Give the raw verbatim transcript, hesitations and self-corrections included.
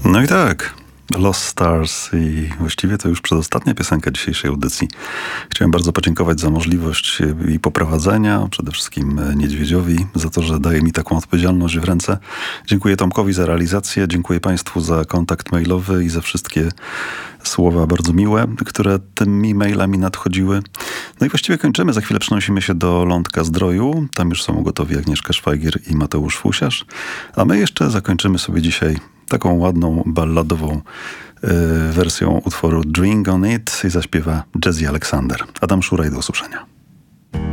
No i tak, Lost Stars i właściwie to już przedostatnia piosenka dzisiejszej audycji. Chciałem bardzo podziękować za możliwość jej poprowadzenia, przede wszystkim Niedźwiedziowi za to, że daje mi taką odpowiedzialność w ręce. Dziękuję Tomkowi za realizację, dziękuję Państwu za kontakt mailowy i za wszystkie słowa bardzo miłe, które tymi mailami nadchodziły. No i właściwie kończymy. Za chwilę przenosimy się do Lądka Zdroju. Tam już są gotowi Agnieszka Szwagier i Mateusz Fusiarz. A my jeszcze zakończymy sobie dzisiaj taką ładną, balladową yy, wersją utworu Drink on It i zaśpiewa Jazzy Alexander. Adam Szuraj, do usłyszenia.